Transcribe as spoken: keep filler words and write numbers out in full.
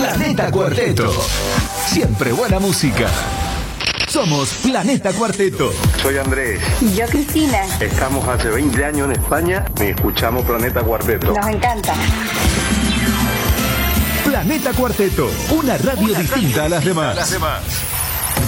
Planeta Cuarteto. Siempre buena música. Somos Planeta Cuarteto. Soy Andrés. Y yo Cristina. Estamos hace veinte años en España y escuchamos Planeta Cuarteto. Nos encanta. Planeta Cuarteto, una radio Una distinta radio a las distinta demás. a las demás.